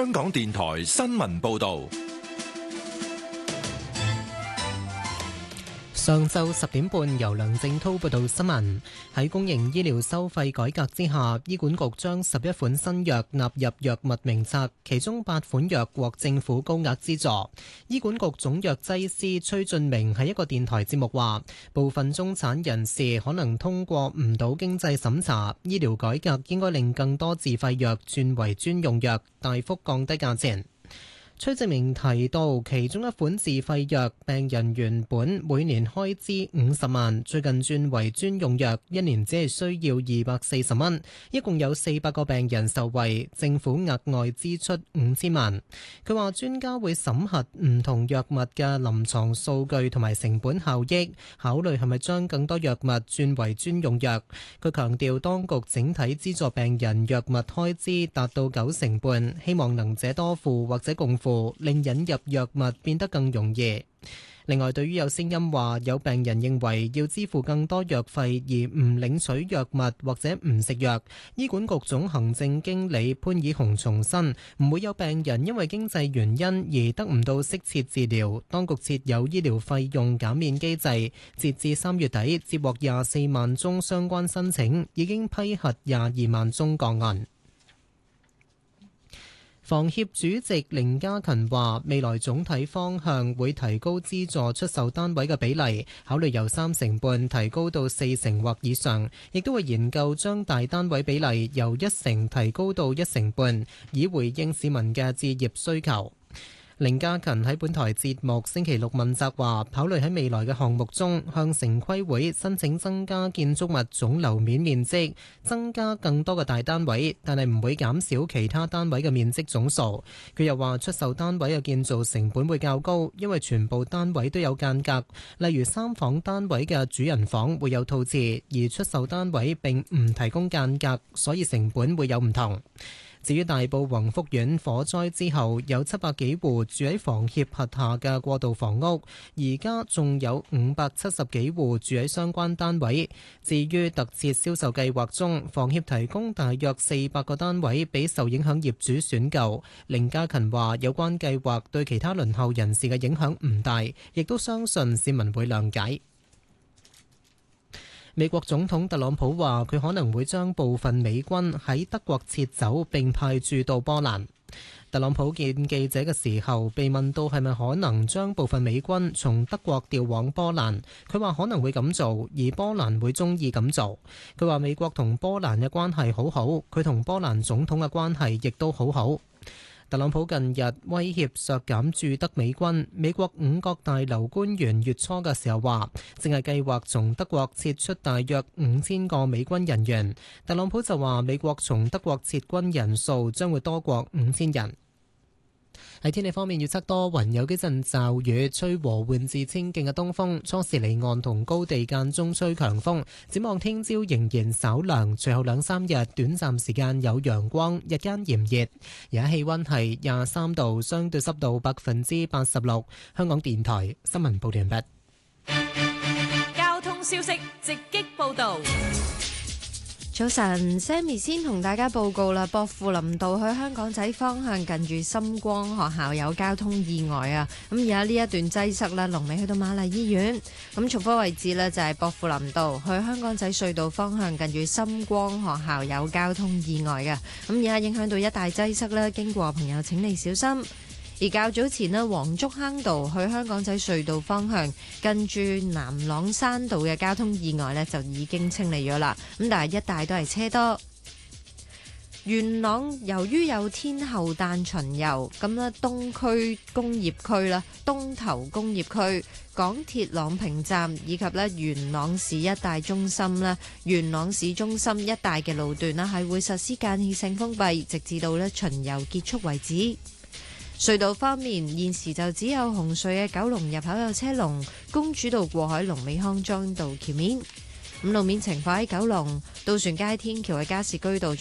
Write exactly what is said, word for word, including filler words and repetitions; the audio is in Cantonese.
香港電台新聞報道。 上晝十點半，由梁正滔報道新聞。喺公營醫療收費改革之下，醫管局將十一款新藥納入藥物名冊，其中八款藥獲政府高額資助。醫管局總藥劑師崔俊明喺一個電台節目話，部分中產人士可能通過唔到經濟審查，醫療改革應該令更多自費藥轉為專用藥，大幅降低價錢。崔俊明提到，其中一款自費藥，病人原本每年開支五十萬，最近轉為專用藥，一年只係需要二百四十蚊，一共有四百個病人受惠，政府額外支出五千萬。佢話專家會審核唔同藥物嘅臨床數據同埋成本效益，考慮係咪將更多藥物轉為專用藥。佢強調，當局整體資助病人藥物開支達到九成半，希望能者多付或者共付，令引入藥物變得更容易。另外，對於有聲音話有病人認為要支付更多藥費而唔領取藥物或者唔食藥，醫管局總行政經理潘以雄重申，唔會有病人因為經濟原因而得唔到適切治療。當局設有醫療費用減免機制，截至三月底接獲廿四萬宗相關申請，已經批核廿二萬宗個案。房協主席凌嘉勤話，未來總體方向會提高資助出售單位嘅比例，考慮由三成半提高到四成或以上，亦都會研究將大單位比例由一成提高到一成半，以回應市民嘅置業需求。凌嘉勤喺本台節目星期六問責話，考慮喺未來嘅項目中向城規會申請增加建築物總樓面面積，增加更多嘅大單位，但係唔會減少其他單位嘅面積總數。佢又話出售單位嘅建造成本會較高，因為全部單位都有間隔，例如三房單位嘅主人房會有套廁，而出售單位並唔提供間隔，所以成本會有唔同。至於大埔宏福苑火災之後，有七百幾戶住喺房協轄下嘅過渡房屋，而家仲有五百七十幾戶住喺相關單位。至於特設銷售計劃中，房協提供大約四百個單位俾受影響業主選購。凌嘉勤話：有關計劃對其他輪候人士嘅影響唔大，亦都相信市民會諒解。美國總統特朗普話，佢可能會將部分美軍喺德國撤走並派駐到波蘭。特朗普見記者嘅時候被問到係咪可能將部分美軍從德國調往波蘭，佢話可能會咁做，而波蘭會鍾意咁做。佢話美國同波蘭嘅關係好好，佢同波蘭總統嘅關係亦都好好。特朗普近日威脅削減駐德美軍，美國五角大樓官員月初嘅時候話，正係計劃從德國撤出大約五千個美軍人員。特朗普就話，美國從德國撤軍人數將會多過五千人。喺天氣方面，預測多雲，有幾陣驟雨，吹和緩至清勁嘅東風，初時離岸同高地間中吹強風。展望聽朝仍然稍涼，隨後兩三日短暫時間有陽光，日間炎熱。而家氣溫係廿三度，相對濕度百分之八十六。香港電台新聞報道完畢。交通消息直擊報道。 早晨 Sammy 先同大家報告啦，薄扶林道去香港仔方向近住深光學校有交通意外啊！咁而家呢一段擠塞啦，龍尾去到瑪麗醫院。咁重複位置呢，就係薄扶林道去香港仔隧道方向近住深光學校有交通意外嘅。咁而家影響到一大擠塞啦，經過朋友請你小心。而較早前呢，黃竹坑道去香港仔隧道方向近住南朗山道嘅交通意外呢，就已經清理咗啦。咁但係一帶都係車多。元朗由於有天后誕巡遊，咁呢東區工業區啦、東頭工業區、港鐵朗屏站以及呢元朗市一帶中心啦、元朗市中心一帶嘅路段呢，係會實施間歇性封閉，直至到呢巡遊結束為止。隧道方面，現時就只有紅隧嘅九龍入口有車龍，公主道過海龍尾康莊道橋面。咁路面情況喺九龍渡船街天橋嘅加士居道